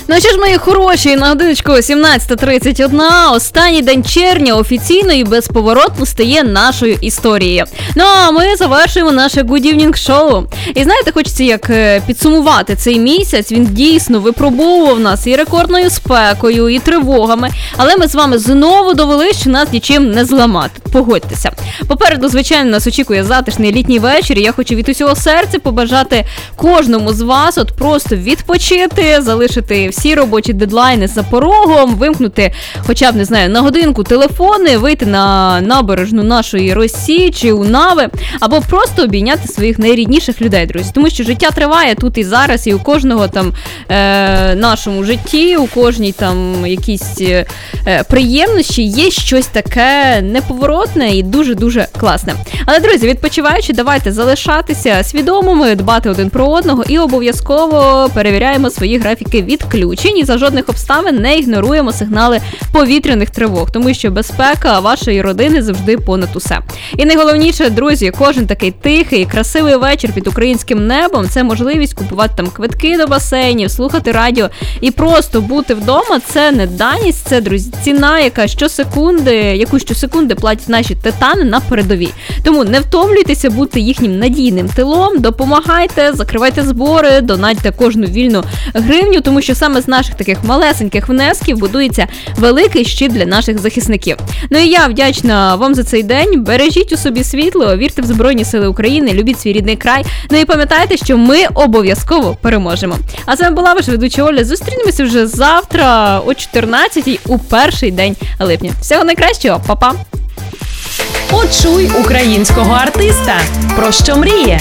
Ну що ж, мої хороші, на годиночку 17:31, останній день червня офіційно і безповоротно стає нашою історією. Ну а ми завершуємо наше Good Evening шоу. І знаєте, хочеться як підсумувати цей місяць, він дійсно випробовував нас і рекордною спекою, і тривогами, але ми з вами знову довели, що нас нічим не зламати. Погодьтеся. Попереду, звичайно, нас очікує затишний літній вечір, і я хочу від усього серця побажати кожному з вас от просто відпочити, залишити всі робочі дедлайни за порогом, вимкнути хоча б, не знаю, на годинку телефони, вийти на набережну нашої Росії чи Унави, або просто обійняти своїх найрідніших людей, друзі. Тому що життя триває тут і зараз, і у кожного там нашому житті, у кожній там якісь приємності є щось таке неповоротне і дуже-дуже класне. Але, друзі, відпочиваючи, давайте залишатися свідомими, дбати один про одного і обов'язково перевіряємо свої графіки відключень і за жодних обставин не ігноруємо сигнали повітряних тривог, тому що безпека вашої родини завжди понад усе. І найголовніше, друзі, кожен такий тихий, красивий вечір під українським небом – це можливість купувати там квитки до басейнів, слухати радіо і просто бути вдома – це не даність, це, друзі, ціна, яку щосекунди платять наші титани на передовій. Тому не втомлюйтеся бути їхнім надійним тилом, допомагайте, закривайте збори, донатьте кожну вільну гривню, тому що саме з наших таких малесеньких внесків будується великий щит для наших захисників. Ну і я вдячна вам за цей день. Бережіть у собі світло, вірте в Збройні Сили України, любіть свій рідний край. Ну і пам'ятайте, що ми обов'язково переможемо. А з вами була ваша ведуча Оля. Зустрінемося вже завтра о 14-й у перший день липня. Всього найкращого, па-па! Почуй українського артиста. Про що мріє?